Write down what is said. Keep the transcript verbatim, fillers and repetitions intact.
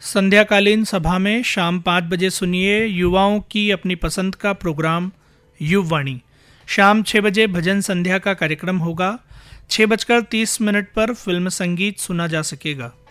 संध्याकालीन सभा में शाम पाँच बजे सुनिए युवाओं की अपनी पसंद का प्रोग्राम युववाणी। शाम छः बजे भजन संध्या का कार्यक्रम होगा। छः बजकर तीस मिनट पर फिल्म संगीत सुना जा सकेगा।